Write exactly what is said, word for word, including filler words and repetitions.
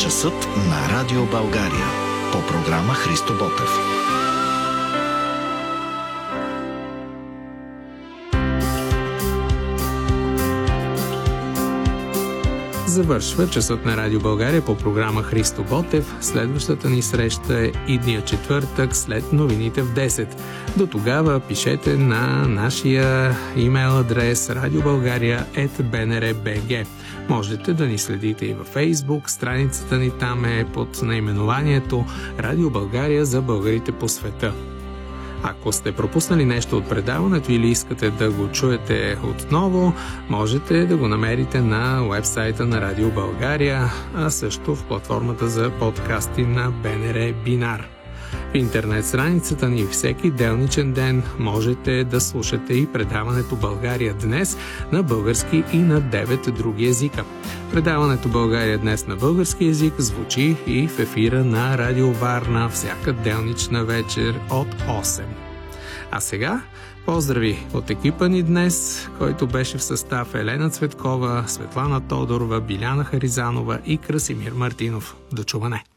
Часът на Радио България. По програма Христо Ботев. Завършва часът на Радио България по програма Христо Ботев. Следващата ни среща е идния четвъртък след новините в десет. До тогава пишете на нашия имейл адрес радиобългария ет би ен ар точка би джи. Можете да ни следите и във Фейсбук. Страницата ни там е под наименованието Радио България за българите по света. Ако сте пропуснали нещо от предаването или искате да го чуете отново, можете да го намерите на уебсайта на Радио България, а също в платформата за подкасти на би ен ар Бинар. В интернет страницата ни всеки делничен ден можете да слушате и предаването България днес на български и на девет други езика. Предаването България днес на български език звучи и в ефира на Радио Варна всяка делнична вечер от осем. А сега поздрави от екипа ни днес, който беше в състав Елена Цветкова, Светлана Тодорова, Биляна Харизанова и Красимир Мартинов. До чуване!